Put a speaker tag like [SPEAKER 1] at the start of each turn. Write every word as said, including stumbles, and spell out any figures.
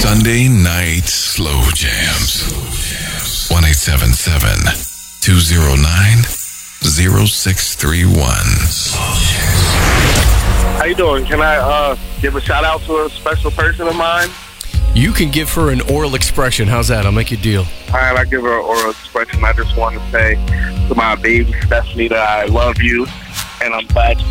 [SPEAKER 1] Sunday Night Slow Jams. one eight seven seven, two oh nine, oh six three one.
[SPEAKER 2] How you doing? Can I uh, give a shout out to a special person of mine?
[SPEAKER 3] You can give her an oral expression. How's that? I'll make you a deal.
[SPEAKER 2] All right, I give her an oral expression. I just want to say to my baby Stephanie that I love you, and I'm glad